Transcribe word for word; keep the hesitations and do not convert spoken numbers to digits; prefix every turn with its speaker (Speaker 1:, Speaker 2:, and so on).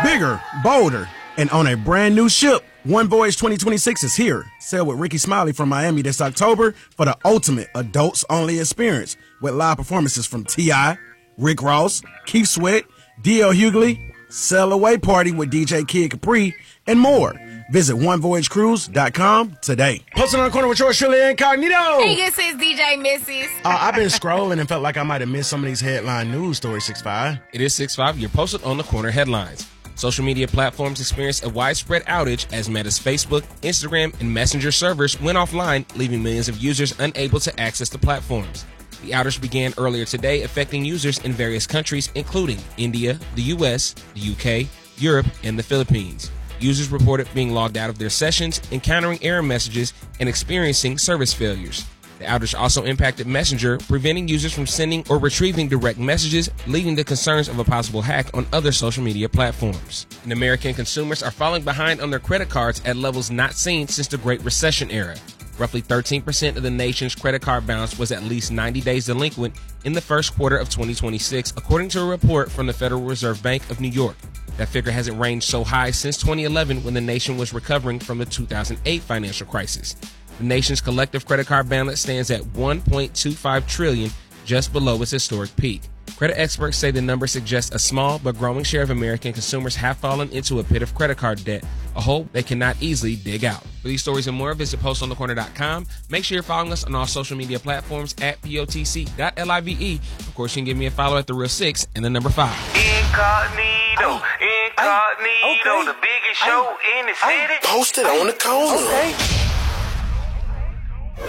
Speaker 1: bigger, bolder, and on a brand new ship. One Voyage twenty twenty-six is here. Sail with Ricky Smiley from Miami this October for the ultimate adults-only experience with live performances from T I, Rick Ross, Keith Sweat, D L Hughley, Sail Away Party with D J Kid Capri, and more. Visit one voyage cruise dot com today. Posting on the corner with yours, Shirley Incognito.
Speaker 2: Hey, this is D J Missus.
Speaker 1: Uh, I've been scrolling and felt like I might have missed some of these headline news stories, six five.
Speaker 3: It is six five. You're posted on the corner headlines. Social media platforms experienced a widespread outage as Meta's Facebook, Instagram, and Messenger servers went offline, leaving millions of users unable to access the platforms. The outage began earlier today, affecting users in various countries, including India, the U S, the U K, Europe, and the Philippines. Users reported being logged out of their sessions, encountering error messages, and experiencing service failures. The outage also impacted Messenger, preventing users from sending or retrieving direct messages, leading to concerns of a possible hack on other social media platforms. And American consumers are falling behind on their credit cards at levels not seen since the Great Recession era. Roughly thirteen percent of the nation's credit card balance was at least ninety days delinquent in the first quarter of twenty twenty-six, according to a report from the Federal Reserve Bank of New York. That figure hasn't ranged so high since twenty eleven, when the nation was recovering from the two thousand eight financial crisis. The nation's collective credit card balance stands at one point two five trillion dollars, just below its historic peak. Credit experts say the number suggests a small but growing share of American consumers have fallen into a pit of credit card debt, a hole they cannot easily dig out. For these stories and more, visit post on the corner dot com. Make sure you're following us on all social media platforms at P O T C dot live. Of course, you can give me a follow at The Real Six and the number five.
Speaker 4: Incognito, incognito,
Speaker 5: okay.
Speaker 4: the biggest show in the city.
Speaker 5: Posted on the corner.
Speaker 4: Okay.